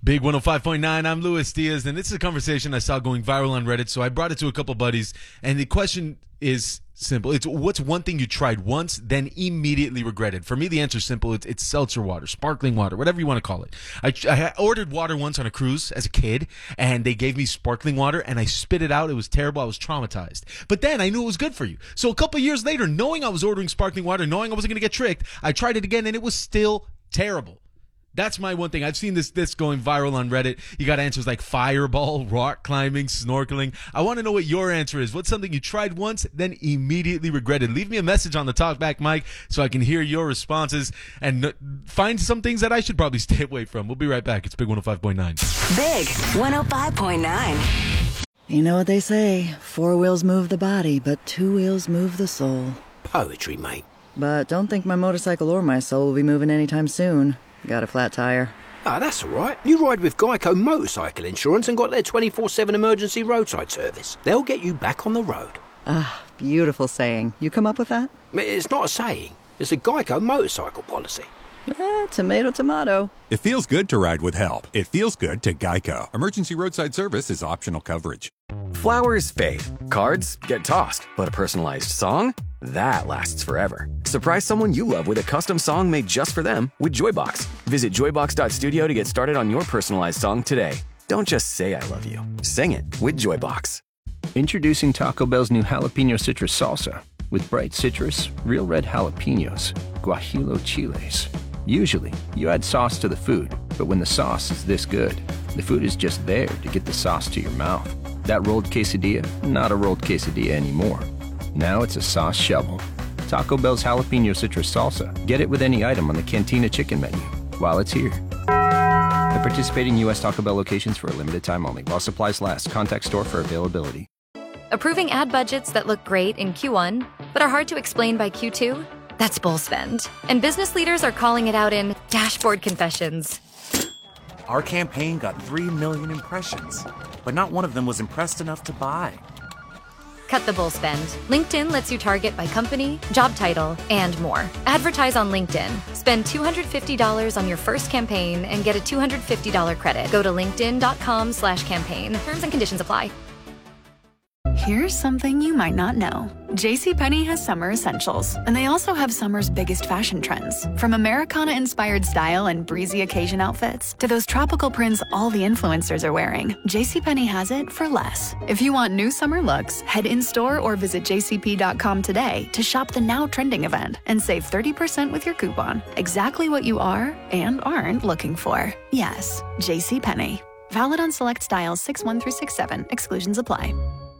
Big 105.9, I'm Luis Diaz, and this is a conversation I saw going viral on Reddit, so I brought it to a couple buddies, and the question is simple. It's what's one thing you tried once, then immediately regretted? For me, the answer is simple. It's seltzer water, sparkling water, whatever you want to call it. I ordered water once on a cruise as a kid, and they gave me sparkling water, and I spit it out. It was terrible. I was traumatized. But then I knew it was good for you. So a couple years later, knowing I was ordering sparkling water, knowing I wasn't going to get tricked, I tried it again, and it was still terrible. That's my one thing. I've seen this going viral on Reddit. You got answers like fireball, rock climbing, snorkeling. I want to know what your answer is. What's something you tried once, then immediately regretted? Leave me a message on the Talkback mic so I can hear your responses and find some things that I should probably stay away from. We'll be right back. It's Big 105.9. Big 105.9. You know what they say, 4 wheels move the body, but 2 wheels move the soul. Poetry, mate. But don't think my motorcycle or my soul will be moving anytime soon. Got a flat tire. Ah, that's all right. You ride with Geico Motorcycle Insurance and got their 24/7 emergency roadside service. They'll get you back on the road. Ah, beautiful saying. You come up with that? It's not a saying. It's a Geico motorcycle policy. Tomato, tomato. It feels good to ride with help. It feels good to Geico. Emergency roadside service is optional coverage. Flowers fade. Cards get tossed. But a personalized song? That lasts forever. Surprise someone you love with a custom song made just for them with Joybox. Visit joybox.studio to get started on your personalized song today. Don't just say I love you. Sing it with Joybox. Introducing Taco Bell's new jalapeno citrus salsa. With bright citrus, real red jalapenos, guajillo chiles. Usually, you add sauce to the food, but when the sauce is this good, the food is just there to get the sauce to your mouth. That rolled quesadilla, not a rolled quesadilla anymore. Now it's a sauce shovel. Taco Bell's jalapeno citrus salsa. Get it with any item on the Cantina chicken menu while it's here. At participating U.S. Taco Bell locations for a limited time only. While supplies last, contact store for availability. Approving ad budgets that look great in Q1, but are hard to explain by Q2? That's bull spend. And business leaders are calling it out in dashboard confessions. Our campaign got 3 million impressions, but not one of them was impressed enough to buy. Cut the bull spend. LinkedIn lets you target by company, job title, and more. Advertise on LinkedIn. Spend $250 on your first campaign and get a $250 credit. Go to linkedin.com/campaign. Terms and conditions apply. Here's something you might not know. JCPenney has summer essentials, and they also have summer's biggest fashion trends. From Americana-inspired style and breezy occasion outfits to those tropical prints all the influencers are wearing, JCPenney has it for less. If you want new summer looks, head in-store or visit jcp.com today to shop the now trending event and save 30% with your coupon. Exactly what you are and aren't looking for. Yes, JCPenney. Valid on select styles 6-1 through 6-7. Exclusions apply.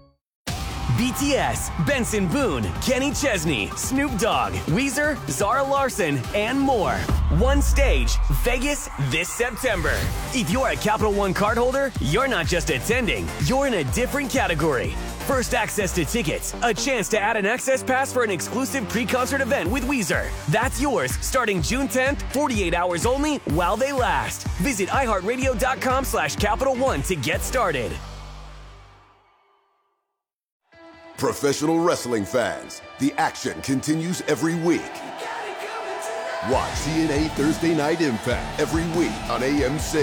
BTS, Benson Boone, Kenny Chesney, Snoop Dogg, Weezer, Zara Larsson, and more. One stage, Vegas this September. If you're a Capital One cardholder, you're not just attending, you're in a different category. First access to tickets, a chance to add an access pass for an exclusive pre-concert event with Weezer. That's yours starting June 10th, 48 hours only while they last. Visit iHeartRadio.com/Capital One to get started. Professional wrestling fans, the action continues every week. Watch TNA Thursday Night Impact every week on AMC.